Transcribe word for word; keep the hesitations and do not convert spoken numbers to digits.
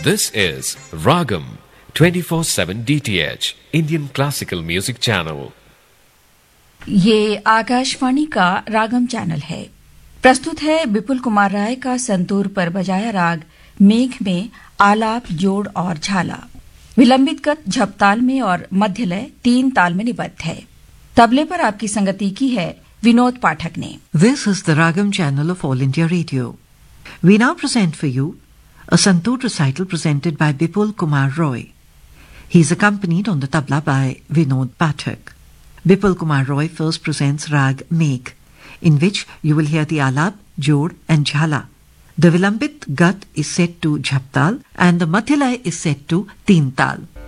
This is Ragam twenty-four seven D T H Indian Classical Music Channel. ये आकाशवाणी का रागम channel है। प्रस्तुत है विपुल कुमार राय का संतूर पर बजाया राग मेघ में आलाप, जोड़ और झाला। विलंबित गत झपताल में और मध्य लय तीन ताल में निबद्ध है। तबले पर आपकी संगति की है विनोद पाठक ने। This is the Ragam channel of All India Radio. We now present for you a santoor recital presented by Vipul Kumar Roy. He is accompanied on the tabla by Vinod Pathak. Vipul Kumar Roy first presents Rag Megh, in which you will hear the alap, jod and jhala. The vilambit gat is set to jhaptal and the madhyalay is set to teen tal.